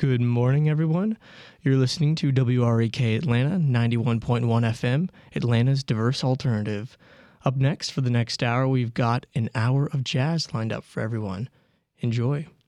Good morning, everyone. You're listening to WREK Atlanta, 91.1 FM, Atlanta's diverse alternative. Up next for the next hour, we've got an hour of jazz lined up for everyone. Enjoy.